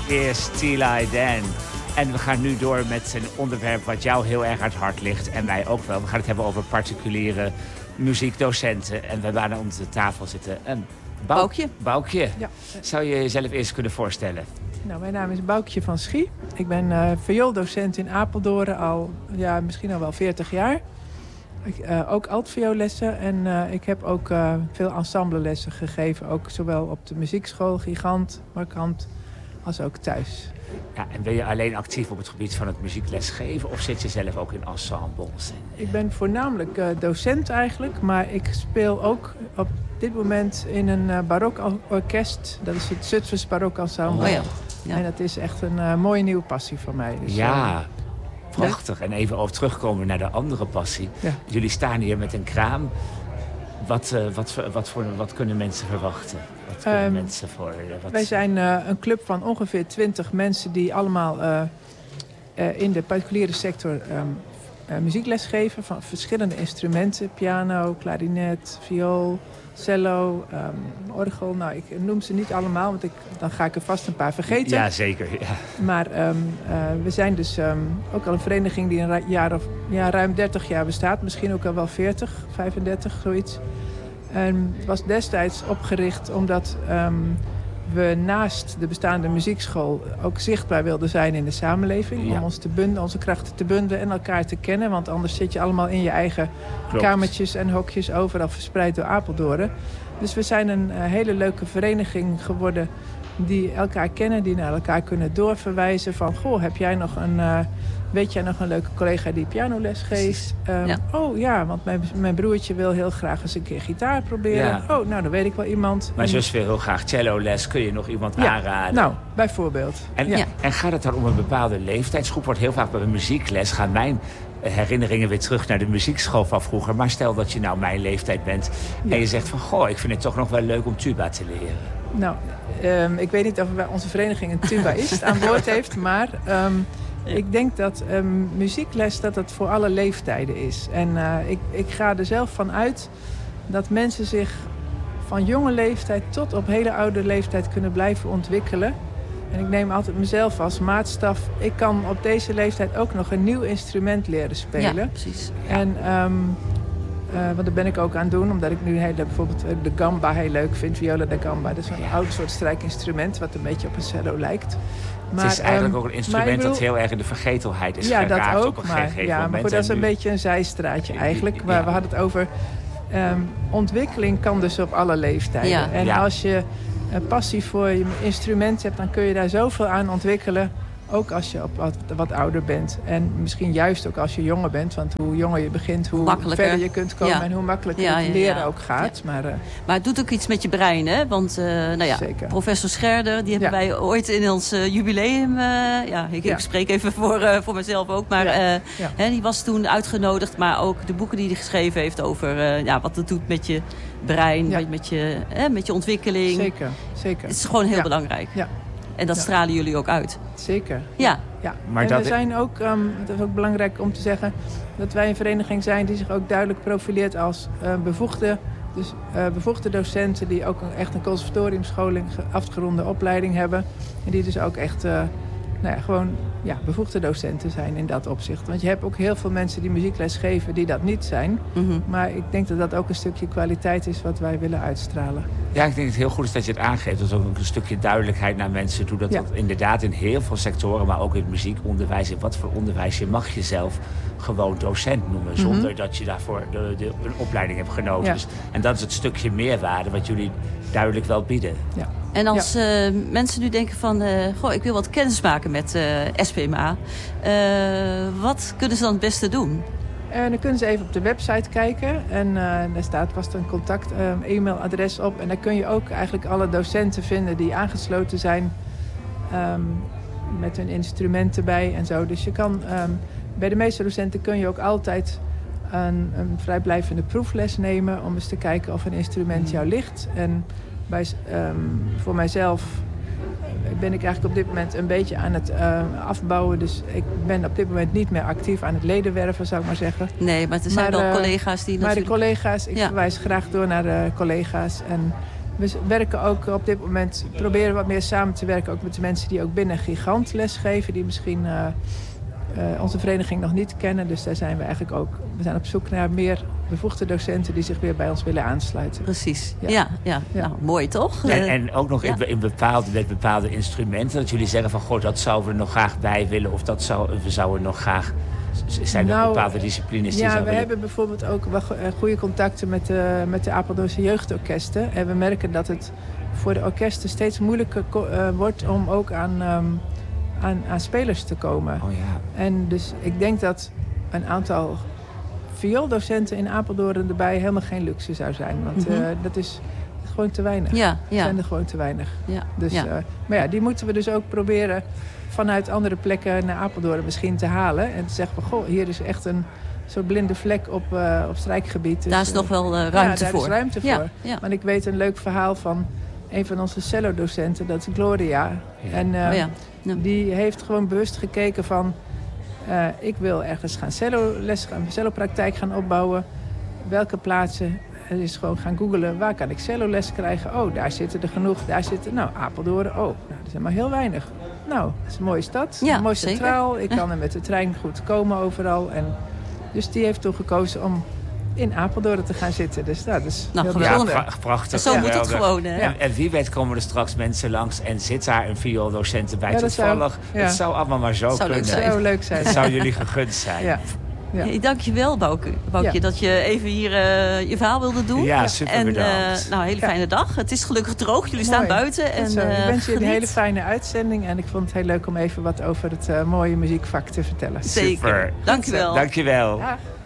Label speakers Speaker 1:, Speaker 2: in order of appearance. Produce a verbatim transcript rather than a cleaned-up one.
Speaker 1: Eerst Till I Dan. En we gaan nu door met een onderwerp wat jou heel erg aan het hart ligt. En mij ook wel. We gaan het hebben over particuliere muziekdocenten. En we hebben aan onze tafel zitten een Bou-
Speaker 2: Boukje.
Speaker 1: Boukje.
Speaker 3: Ja.
Speaker 1: Zou je jezelf eerst kunnen voorstellen?
Speaker 3: Nou, mijn naam is Boukje van Schie. Ik ben uh, viooldocent in Apeldoorn al, ja, misschien al wel veertig jaar. Ik, uh, ook altvioollessen en uh, ik heb ook uh, veel ensemblelessen gegeven. Ook zowel op de muziekschool, Gigant, Markant, als ook thuis.
Speaker 1: Ja, en ben je alleen actief op het gebied van het muziekles geven of zit je zelf ook in ensembles?
Speaker 3: Ik ben voornamelijk uh, docent eigenlijk, maar ik speel ook op dit moment in een uh, barokorkest. Dat is het Zutphens Barokensemble.
Speaker 2: Oh ja. Ja.
Speaker 3: En dat is echt een uh, mooie nieuwe passie van mij. Dus,
Speaker 1: Ja,
Speaker 3: uh,
Speaker 1: prachtig. En even over terugkomen naar de andere passie.
Speaker 3: Ja.
Speaker 1: Jullie staan hier met een kraam. Wat, uh, wat, wat, voor, wat kunnen mensen verwachten? Wat kunnen
Speaker 3: Um,
Speaker 1: mensen voor... Uh, wat...
Speaker 3: Wij zijn uh, een club van ongeveer twintig mensen die allemaal uh, uh, in de particuliere sector um, uh, muziekles geven. Van verschillende instrumenten. Piano, klarinet, viool, cello, um, orgel. Nou, ik noem ze niet allemaal, want ik, dan ga ik er vast een paar vergeten.
Speaker 1: Ja, zeker. Ja.
Speaker 3: Maar um, uh, we zijn dus um, ook al een vereniging die een jaar of, ja, ruim dertig jaar bestaat. Misschien ook al wel veertig, vijfendertig, zoiets. En het was destijds opgericht omdat um, we naast de bestaande muziekschool ook zichtbaar wilden zijn in de samenleving.
Speaker 1: Ja.
Speaker 3: Om ons te bundelen, onze krachten te bundelen en elkaar te kennen. Want anders zit je allemaal in je eigen
Speaker 1: Klopt.
Speaker 3: kamertjes en hokjes overal verspreid door Apeldoorn. Dus we zijn een uh, hele leuke vereniging geworden die elkaar kennen, die naar elkaar kunnen doorverwijzen. Van, goh, heb jij nog een... Uh, Weet jij nog een leuke collega die pianoles geeft? Um,
Speaker 2: Ja.
Speaker 3: Oh ja, want mijn, mijn broertje wil heel graag eens een keer gitaar proberen.
Speaker 1: Ja.
Speaker 3: Oh, nou, dan weet ik wel iemand.
Speaker 1: Mijn
Speaker 3: En-
Speaker 1: zus wil heel graag celloles. Kun je nog iemand
Speaker 3: ja,
Speaker 1: aanraden?
Speaker 3: Nou, bijvoorbeeld.
Speaker 1: En,
Speaker 3: ja.
Speaker 1: en gaat het dan om een bepaalde leeftijdsgroep? Wordt heel vaak bij een muziekles gaan mijn herinneringen weer terug naar de muziekschool van vroeger. Maar stel dat je nou mijn leeftijd bent
Speaker 3: Ja.
Speaker 1: en je zegt van, goh, ik vind het toch nog wel leuk om tuba te leren.
Speaker 3: Nou, um, ik weet niet of bij onze vereniging een tubaïst aan boord heeft, maar um,
Speaker 2: Ja.
Speaker 3: ik denk dat um, muziekles dat het voor alle leeftijden is. En uh, ik, ik ga er zelf van uit dat mensen zich van jonge leeftijd tot op hele oude leeftijd kunnen blijven ontwikkelen. En ik neem altijd mezelf als maatstaf. Ik kan op deze leeftijd ook nog een nieuw instrument leren spelen.
Speaker 2: Ja, precies.
Speaker 3: En um, uh, want dat ben ik ook aan het doen, omdat ik nu heel, bijvoorbeeld de gamba heel leuk vind. Viola da gamba. Dat is een
Speaker 1: Ja.
Speaker 3: oud soort strijkinstrument wat een beetje op een cello lijkt. Maar,
Speaker 1: het is eigenlijk
Speaker 3: um,
Speaker 1: ook een
Speaker 3: maar
Speaker 1: instrument
Speaker 3: ik bedoel,
Speaker 1: dat heel erg in de vergetelheid is
Speaker 3: ja,
Speaker 1: geraakt
Speaker 3: dat
Speaker 1: op
Speaker 3: ook.
Speaker 1: een
Speaker 3: Maar,
Speaker 1: gegeven
Speaker 3: ja,
Speaker 1: moment.
Speaker 3: maar goed, dat is
Speaker 1: En
Speaker 3: een
Speaker 1: nu-
Speaker 3: beetje een zijstraatje eigenlijk.
Speaker 1: Ja.
Speaker 3: Maar we hadden het over... Um, ontwikkeling kan dus op alle leeftijden.
Speaker 2: Ja.
Speaker 3: En
Speaker 1: Ja.
Speaker 3: als je een passie voor je instrument hebt, dan kun je daar zoveel aan ontwikkelen. Ook als je op wat, wat ouder bent. En misschien juist ook als je jonger bent. Want hoe jonger je begint, hoe
Speaker 2: Makkelijker.
Speaker 3: verder je kunt komen.
Speaker 2: Ja.
Speaker 3: En hoe makkelijker
Speaker 2: Ja,
Speaker 3: het
Speaker 2: ja,
Speaker 3: leren
Speaker 2: ja.
Speaker 3: ook gaat. Maar uh,
Speaker 2: Maar het doet ook iets met je brein, hè? Want uh, nou ja,
Speaker 3: Zeker.
Speaker 2: professor Scherder, die hebben
Speaker 3: Ja.
Speaker 2: wij ooit in ons uh, jubileum... Uh, ja, ik,
Speaker 3: Ja.
Speaker 2: ik spreek even voor, uh, voor mezelf ook. Maar
Speaker 3: Ja.
Speaker 2: uh,
Speaker 3: Ja.
Speaker 2: hè, die was toen uitgenodigd. Maar ook de boeken die hij geschreven heeft over uh, ja, wat het doet met je brein.
Speaker 3: Ja.
Speaker 2: Met, met, je, hè, met je ontwikkeling.
Speaker 3: zeker, zeker.
Speaker 2: Het is gewoon heel
Speaker 3: Ja.
Speaker 2: belangrijk.
Speaker 3: Ja.
Speaker 2: En dat
Speaker 3: Ja.
Speaker 2: stralen jullie ook uit.
Speaker 3: Zeker.
Speaker 2: Ja.
Speaker 3: Ja.
Speaker 1: Maar
Speaker 3: en
Speaker 1: dat
Speaker 3: we
Speaker 1: i-
Speaker 3: zijn ook, um, het is ook belangrijk om te zeggen... dat wij een vereniging zijn die zich ook duidelijk profileert als uh, bevoegde... Dus uh, bevoegde docenten die ook een, echt een conservatoriumscholing, ge- afgeronde opleiding hebben. En die dus ook echt uh, nou ja, gewoon ja, bevoegde docenten zijn in dat opzicht. Want je hebt ook heel veel mensen die muziekles geven die dat niet zijn.
Speaker 2: Mm-hmm.
Speaker 3: Maar ik denk dat dat ook een stukje kwaliteit is wat wij willen uitstralen.
Speaker 1: Ja, ik denk dat het heel goed is dat je het aangeeft. Dat ook een stukje duidelijkheid naar mensen toe. Dat
Speaker 3: Ja.
Speaker 1: dat inderdaad in heel veel sectoren, maar ook in het muziekonderwijs... in wat voor onderwijs je mag jezelf gewoon docent noemen.
Speaker 3: Mhm.
Speaker 1: Zonder dat je daarvoor de, de, een opleiding hebt genoten.
Speaker 3: Ja.
Speaker 1: Dus, en dat is het stukje meerwaarde wat jullie duidelijk wel bieden.
Speaker 3: Ja.
Speaker 2: En als uh, mensen nu denken van... Uh, goh, ik wil wat kennis maken met uh, S P M A. Uh, wat kunnen ze dan het beste doen?
Speaker 3: En dan kunnen ze even op de website kijken. En uh, daar staat vast een contact uh, e-mailadres op. En daar kun je ook eigenlijk alle docenten vinden die aangesloten zijn. Um, met hun instrumenten bij en zo. Dus je kan... Um, bij de meeste docenten kun je ook altijd een, een vrijblijvende proefles nemen... om eens te kijken of een instrument jou ligt. En bij, um, voor mijzelf ben ik eigenlijk op dit moment een beetje aan het uh, afbouwen. Dus ik ben op dit moment niet meer actief aan het ledenwerven, zou ik maar zeggen.
Speaker 2: Nee, maar er zijn
Speaker 3: Maar,
Speaker 2: wel
Speaker 3: uh,
Speaker 2: collega's die
Speaker 3: Maar
Speaker 2: natuurlijk...
Speaker 3: de collega's, ik
Speaker 2: Ja.
Speaker 3: verwijs graag door naar de collega's. En We werken ook op dit moment, proberen wat meer samen te werken... ook met de mensen die ook binnen Gigant lesgeven... die misschien uh, uh, onze vereniging nog niet kennen. Dus daar zijn we eigenlijk ook... We zijn op zoek naar meer bevoegde docenten... die zich weer bij ons willen aansluiten.
Speaker 2: Precies, ja. ja, ja.
Speaker 3: ja.
Speaker 2: Nou, mooi toch?
Speaker 1: En, en ook nog
Speaker 2: ja.
Speaker 1: in, in bepaalde, met bepaalde instrumenten... dat jullie zeggen van, goh, dat zouden we er nog graag bij willen... of dat zou, we zouden nog graag... Zijn er nou, bepaalde disciplines die
Speaker 3: ja, we
Speaker 1: willen?
Speaker 3: hebben bijvoorbeeld ook wel goede contacten met de, met de Apeldoornse jeugdorkesten. En we merken dat het voor de orkesten steeds moeilijker uh, wordt om ook aan, um, aan, aan spelers te komen.
Speaker 1: Oh ja.
Speaker 3: En dus ik denk dat een aantal viooldocenten in Apeldoorn erbij helemaal geen luxe zou zijn. Want uh, mm-hmm. dat is gewoon te weinig.
Speaker 2: Ja, ja.
Speaker 3: Er zijn er gewoon te weinig.
Speaker 2: Ja,
Speaker 3: dus,
Speaker 2: ja.
Speaker 3: Uh, maar ja, die moeten we dus ook proberen... vanuit andere plekken naar Apeldoorn misschien te halen. En te zeggen van, goh, hier is echt een soort blinde vlek op, uh, op strijkgebied. Dus,
Speaker 2: daar is nog wel uh, ruimte
Speaker 3: ja,
Speaker 2: voor.
Speaker 3: daar is ruimte
Speaker 2: ja,
Speaker 3: voor.
Speaker 2: Ja.
Speaker 3: Want ik weet een leuk verhaal van een van onze cello-docenten. Dat is Gloria.
Speaker 1: Ja.
Speaker 3: En uh,
Speaker 2: oh ja. Ja.
Speaker 3: die heeft gewoon bewust gekeken van... Uh, ik wil ergens gaan cello-les gaan, cello-praktijk gaan opbouwen. Welke plaatsen... Er is gewoon gaan googlen, waar kan ik celloles krijgen? Oh, daar zitten er genoeg. Daar zitten, nou, Apeldoorn. Oh, nou, dat is maar heel weinig. Nou, het is een mooie stad.
Speaker 2: Ja,
Speaker 3: mooi
Speaker 2: zeker.
Speaker 3: centraal. Ik kan er met de trein goed komen overal. En dus die heeft toen gekozen om in Apeldoorn te gaan zitten. Dus nou, dat is
Speaker 2: nou,
Speaker 3: heel
Speaker 1: ja,
Speaker 3: bijzonder.
Speaker 1: pra- prachtig.
Speaker 2: Zo
Speaker 1: ja,
Speaker 2: moet het gewoon, hè?
Speaker 1: En, en wie weet komen er straks mensen langs en zit daar een viooldocent bij.
Speaker 3: Ja, dat
Speaker 1: Toevallig.
Speaker 3: zou, ja.
Speaker 1: Het zou allemaal maar zo
Speaker 2: Zou
Speaker 1: kunnen.
Speaker 2: leuk zijn.
Speaker 3: Dat zou leuk zijn.
Speaker 1: Het zou jullie gegund zijn.
Speaker 3: Ja. Ja.
Speaker 2: Hey, dankjewel, Bouke, Boukje,
Speaker 3: Ja.
Speaker 2: dat je even hier uh, je verhaal wilde doen.
Speaker 1: Ja, super
Speaker 2: en,
Speaker 1: bedankt.
Speaker 2: Uh, nou, een hele
Speaker 3: Ja.
Speaker 2: fijne dag. Het is gelukkig droog. Jullie
Speaker 3: Mooi.
Speaker 2: staan buiten.
Speaker 3: Goed
Speaker 2: En,
Speaker 3: zo.
Speaker 2: uh,
Speaker 3: ik wens jullie een
Speaker 2: geniet.
Speaker 3: hele fijne uitzending. En ik vond het heel leuk om even wat over het uh, mooie muziekvak te vertellen.
Speaker 2: Zeker.
Speaker 1: Super.
Speaker 2: Dankjewel.
Speaker 1: Dankjewel.
Speaker 3: Dag.